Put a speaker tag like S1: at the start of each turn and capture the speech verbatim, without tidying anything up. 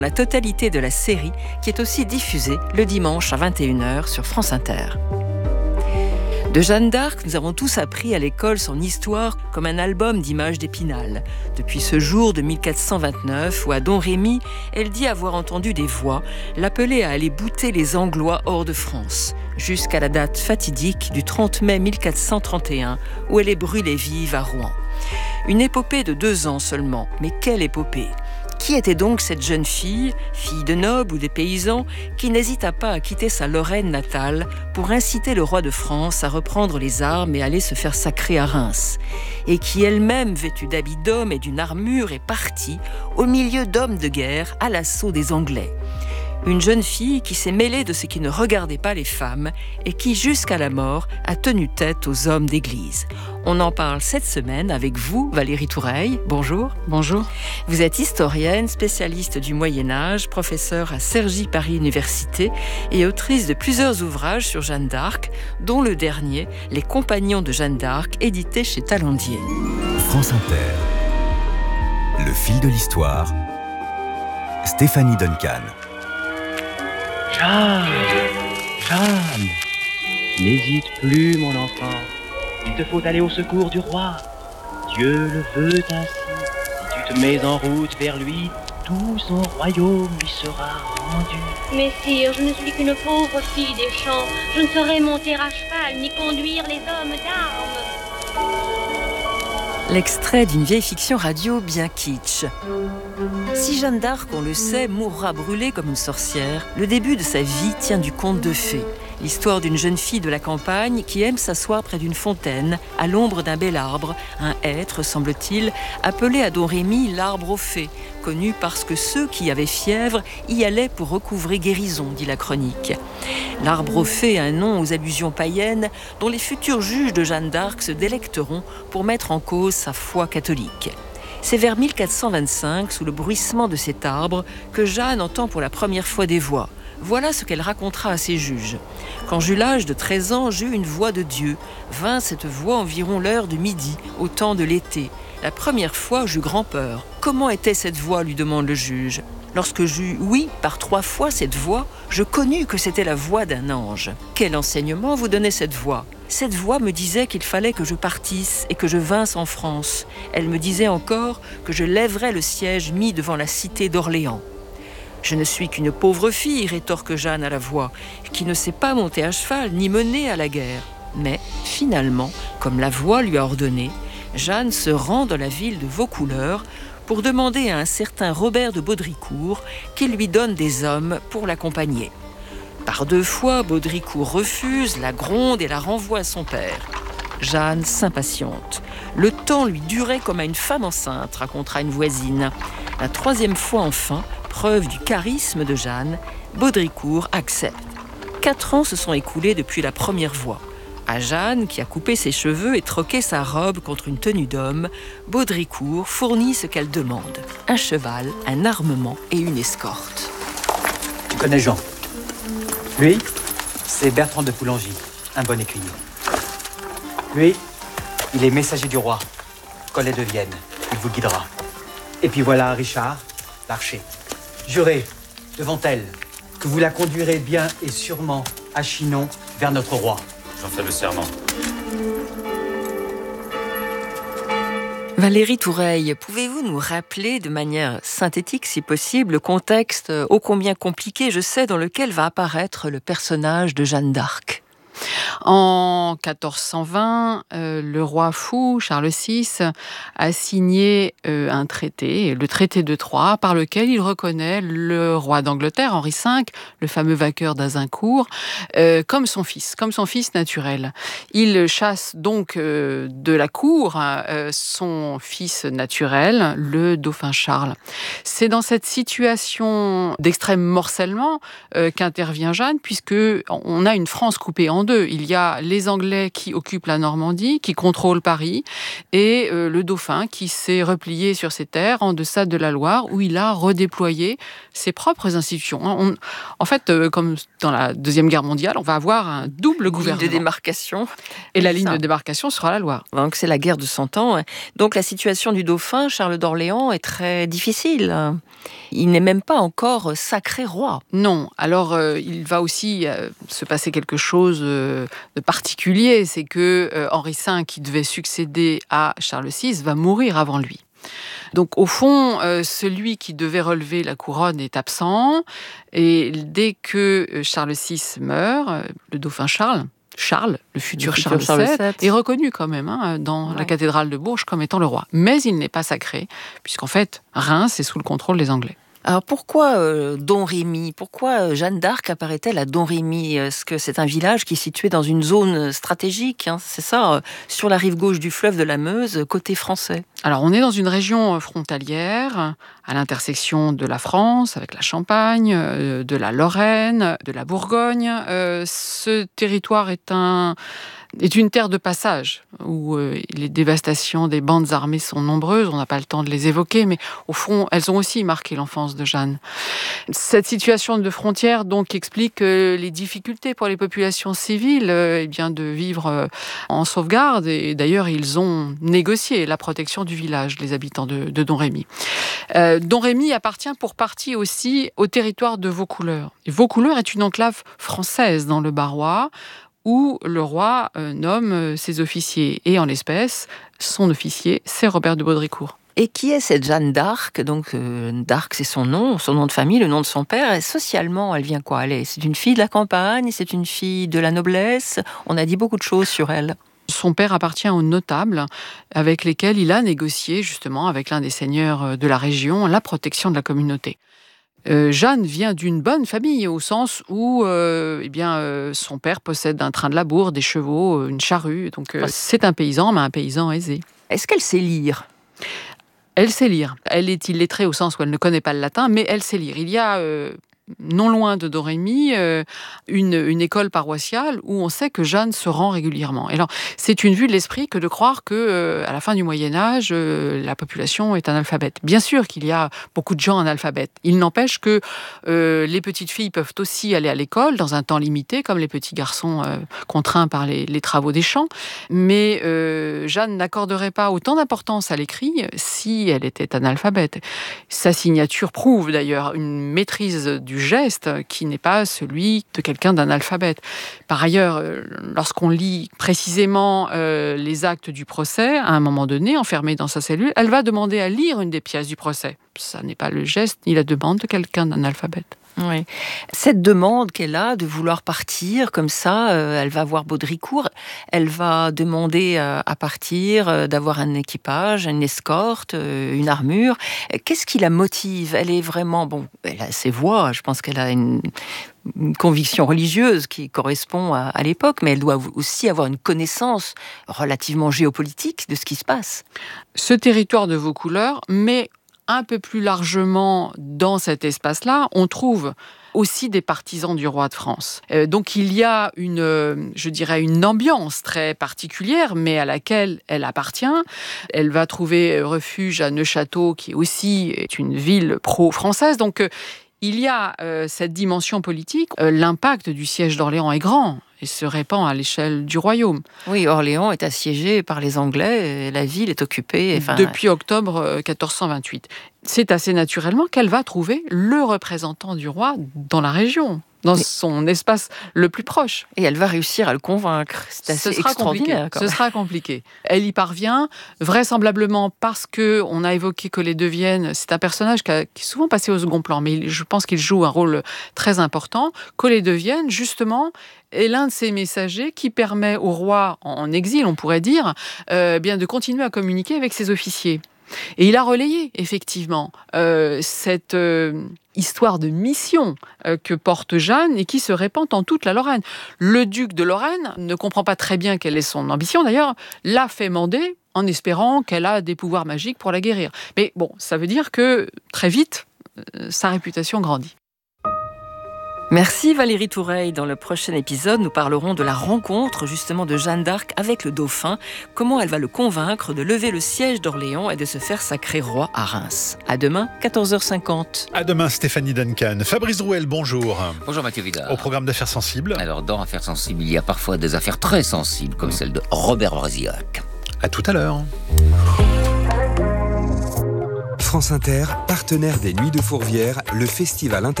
S1: La totalité de la série qui est aussi diffusée le dimanche à vingt et une heures sur France Inter. De Jeanne d'Arc, nous avons tous appris à l'école son histoire comme un album d'images d'Épinal. Depuis ce jour de mille quatre cent vingt-neuf où à Don Rémy, elle dit avoir entendu des voix l'appeler à aller bouter les Anglois hors de France, jusqu'à la date fatidique du trente mai mille quatre cent trente et un où elle est brûlée vive à Rouen. Une épopée de deux ans seulement, mais quelle épopée! Qui était donc cette jeune fille, fille de nobles ou des paysans, qui n'hésita pas à quitter sa Lorraine natale pour inciter le roi de France à reprendre les armes et aller se faire sacrer à Reims, et qui elle-même, vêtue d'habits d'homme et d'une armure, est partie, au milieu d'hommes de guerre, à l'assaut des Anglais. Une jeune fille qui s'est mêlée de ce qui ne regardait pas les femmes et qui, jusqu'à la mort, a tenu tête aux hommes d'église. On en parle cette semaine avec vous, Valérie Toureille. Bonjour.
S2: Bonjour.
S1: Vous êtes historienne, spécialiste du Moyen-Âge, professeure à Cergy Paris Université et autrice de plusieurs ouvrages sur Jeanne d'Arc, dont le dernier, Les Compagnons de Jeanne d'Arc, édité chez Talandier.
S3: France Inter. Le fil de l'histoire. Stéphanie Duncan.
S4: Jeanne, Jeanne, n'hésite plus, mon enfant. Il te faut aller au secours du roi. Dieu le veut ainsi. Si tu te mets en route vers lui, tout son royaume lui sera rendu.
S5: Mais sire, je ne suis qu'une pauvre fille des champs. Je ne saurais monter à cheval ni conduire les hommes d'armes.
S1: L'extrait d'une vieille fiction radio bien kitsch. Si Jeanne d'Arc, on le sait, mourra brûlée comme une sorcière, le début de sa vie tient du conte de fées. L'histoire d'une jeune fille de la campagne qui aime s'asseoir près d'une fontaine, à l'ombre d'un bel arbre, un hêtre, semble-t-il, appelé à Don Rémy l'arbre aux fées, connu parce que ceux qui avaient fièvre y allaient pour recouvrer guérison, dit la chronique. L'arbre aux fées, un nom aux allusions païennes dont les futurs juges de Jeanne d'Arc se délecteront pour mettre en cause sa foi catholique. C'est vers mille quatre cent vingt-cinq, sous le bruissement de cet arbre, que Jeanne entend pour la première fois des voix. Voilà ce qu'elle racontera à ses juges. Quand j'eus l'âge de treize ans, j'eus une voix de Dieu. Vint cette voix environ l'heure de midi, au temps de l'été. La première fois, j'eus grand peur. Comment était cette voix, lui demande le juge. Lorsque j'eus oui par trois fois cette voix, je connus que c'était la voix d'un ange. Quel enseignement vous donnait cette voix ? Cette voix me disait qu'il fallait que je partisse et que je vinsse en France. Elle me disait encore que je lèverais le siège mis devant la cité d'Orléans. Je ne suis qu'une pauvre fille, rétorque Jeanne à la voix, qui ne sait pas monter à cheval ni mener à la guerre. Mais finalement, comme la voix lui a ordonné, Jeanne se rend dans la ville de Vaucouleurs pour demander à un certain Robert de Baudricourt qu'il lui donne des hommes pour l'accompagner. Par deux fois, Baudricourt refuse, la gronde et la renvoie à son père. Jeanne s'impatiente. Le temps lui durait comme à une femme enceinte, racontera une voisine. La troisième fois enfin, preuve du charisme de Jeanne, Baudricourt accepte. Quatre ans se sont écoulés depuis la première voix. À Jeanne, qui a coupé ses cheveux et troqué sa robe contre une tenue d'homme, Baudricourt fournit ce qu'elle demande. Un cheval, un armement et une escorte.
S6: Tu connais Jean ? Lui, c'est Bertrand de Poulengy, un bon écuyer. Lui, il est messager du roi, Collet de Vienne, il vous guidera. Et puis voilà Richard, l'archer. Jurez, devant elle, que vous la conduirez bien et sûrement à Chinon vers notre roi.
S7: J'en fais le serment.
S1: Valérie Toureille, pouvez-vous nous rappeler de manière synthétique, si possible, le contexte ô combien compliqué, je sais, dans lequel va apparaître le personnage de Jeanne d'Arc ?
S2: En quatorze cent vingt, euh, le roi fou, Charles six, a signé euh, un traité, le traité de Troyes, par lequel il reconnaît le roi d'Angleterre, Henri cinq, le fameux vainqueur d'Azincourt, euh, comme son fils, comme son fils naturel. Il chasse donc euh, de la cour euh, son fils naturel, le dauphin Charles. C'est dans cette situation d'extrême morcellement euh, qu'intervient Jeanne, puisque on a une France coupée en deux. Il y a les Anglais qui occupent la Normandie, qui contrôlent Paris, et euh, le dauphin qui s'est replié sur ses terres en deçà de la Loire, où il a redéployé ses propres institutions. On, en fait, euh, comme dans la Deuxième Guerre mondiale, on va avoir un double
S1: ligne
S2: gouvernement.
S1: de démarcation.
S2: Et la ligne
S1: ça.
S2: de démarcation sera la Loire.
S1: Donc c'est la guerre de Cent Ans. Donc la situation du dauphin, Charles d'Orléans, est très difficile. Il n'est même pas encore sacré roi.
S2: Non. Alors, euh, il va aussi euh, se passer quelque chose euh, de particulier. C'est que euh, Henri cinq, qui devait succéder à Charles six, va mourir avant lui. Donc, au fond, euh, celui qui devait relever la couronne est absent. Et dès que Charles six meurt, euh, le dauphin Charles, Charles, le futur,
S1: le futur
S2: Charles,
S1: Charles
S2: sept,
S1: sept,
S2: est reconnu quand même hein, dans
S1: ouais.
S2: la cathédrale de Bourges comme étant le roi. Mais il n'est pas sacré, puisqu'en fait, Reims est sous le contrôle des Anglais.
S1: Alors pourquoi euh, Domrémy ? Pourquoi euh, Jeanne d'Arc apparaît-elle à Domrémy ? Est-ce que c'est un village qui est situé dans une zone stratégique, hein, c'est ça, euh, sur la rive gauche du fleuve de la Meuse, côté français ?
S2: Alors on est dans une région frontalière, à l'intersection de la France, avec la Champagne, euh, de la Lorraine, de la Bourgogne. Euh, ce territoire est un... est une terre de passage où euh, les dévastations des bandes armées sont nombreuses. On n'a pas le temps de les évoquer, mais au fond, elles ont aussi marqué l'enfance de Jeanne. Cette situation de frontière donc explique euh, les difficultés pour les populations civiles euh, eh bien, de vivre euh, en sauvegarde. Et d'ailleurs, ils ont négocié la protection du village, les habitants de, de Domrémy. Euh, Domrémy appartient pour partie aussi au territoire de Vaucouleurs. Et Vaucouleurs est une enclave française dans le Barrois, où le roi euh, nomme euh, ses officiers. Et en l'espèce, son officier, c'est Robert de Baudricourt.
S1: Et qui est cette Jeanne d'Arc ? Donc, euh, d'Arc, c'est son nom, son nom de famille, le nom de son père. Et socialement, elle vient quoi ? Elle est, c'est une fille de la campagne, c'est une fille de la noblesse. On a dit beaucoup de choses sur elle.
S2: Son père appartient aux notables avec lesquels il a négocié, justement, avec l'un des seigneurs de la région, la protection de la communauté. Euh, Jeanne vient d'une bonne famille, au sens où euh, eh bien, euh, son père possède un train de labour, des chevaux, une charrue. Donc, euh, c'est un paysan, mais un paysan aisé.
S1: Est-ce qu'elle sait lire ?
S2: Elle sait lire. Elle est illettrée au sens où elle ne connaît pas le latin, mais elle sait lire. Il y a, euh, non loin de Domrémy, euh, une, une école paroissiale où on sait que Jeanne se rend régulièrement. Et alors, c'est une vue de l'esprit que de croire que, euh, à la fin du Moyen-Âge, euh, la population est analphabète. Bien sûr qu'il y a beaucoup de gens analphabètes. Il n'empêche que euh, les petites filles peuvent aussi aller à l'école dans un temps limité, comme les petits garçons euh, contraints par les, les travaux des champs. Mais euh, Jeanne n'accorderait pas autant d'importance à l'écrit si elle était analphabète. Sa signature prouve d'ailleurs une maîtrise du geste qui n'est pas celui de quelqu'un d'analphabète. Par ailleurs, lorsqu'on lit précisément euh, les actes du procès, à un moment donné, enfermée dans sa cellule, elle va demander à lire une des pièces du procès. Ça n'est pas le geste ni la demande de quelqu'un d'analphabète.
S1: Oui. Cette demande qu'elle a de vouloir partir comme ça, euh, elle va voir Baudricourt, elle va demander euh, à partir, euh, d'avoir un équipage, une escorte, euh, une armure. Qu'est-ce qui la motive ? Elle est vraiment, bon, elle a ses voix, je pense qu'elle a une, une conviction religieuse qui correspond à, à l'époque, mais elle doit aussi avoir une connaissance relativement géopolitique de ce qui se passe.
S2: Ce territoire de Vaucouleurs, mais un peu plus largement dans cet espace-là, on trouve aussi des partisans du roi de France. Euh, donc il y a une, euh, je dirais, une ambiance très particulière, mais à laquelle elle appartient. Elle va trouver refuge à Neufchâteau, qui aussi est une ville pro-française. Donc euh, il y a euh, cette dimension politique. Euh, l'impact du siège d'Orléans est grand et se répand à l'échelle du royaume.
S1: Oui, Orléans est assiégée par les Anglais, et la ville est occupée. Enfin...
S2: Depuis octobre quatorze cent vingt-huit. C'est assez naturellement qu'elle va trouver le représentant du roi dans la région, dans et... son espace le plus proche.
S1: Et elle va réussir à le convaincre. C'est assez
S2: Ce sera
S1: extraordinaire.
S2: Compliqué. Ce sera compliqué. Elle y parvient, vraisemblablement parce qu'on a évoqué Collet de Vienne. C'est un personnage qui, a, qui est souvent passé au second plan, mais je pense qu'il joue un rôle très important. Collet de Vienne, justement, est l'un de ces messagers qui permet au roi, en exil, on pourrait dire, euh, bien de continuer à communiquer avec ses officiers. Et il a relayé, effectivement, euh, cette euh, histoire de mission euh, que porte Jeanne et qui se répand en toute la Lorraine. Le duc de Lorraine ne comprend pas très bien quelle est son ambition, d'ailleurs, l'a fait mander en espérant qu'elle a des pouvoirs magiques pour la guérir. Mais bon, ça veut dire que, très vite, euh, sa réputation grandit.
S1: Merci Valérie Toureille. Dans le prochain épisode, nous parlerons de la rencontre justement de Jeanne d'Arc avec le dauphin, comment elle va le convaincre de lever le siège d'Orléans et de se faire sacrer roi à Reims. À demain, quatorze heures cinquante.
S7: À demain, Stéphanie Duncan. Fabrice Drouel, bonjour.
S8: Bonjour Mathieu Vidal.
S7: Au programme d'affaires sensibles.
S8: Alors, dans Affaires sensibles, il y a parfois des affaires très sensibles, comme mmh. celle de Robert Brasillac.
S7: À tout à l'heure.
S9: France Inter, partenaire des Nuits de Fourvière, le festival international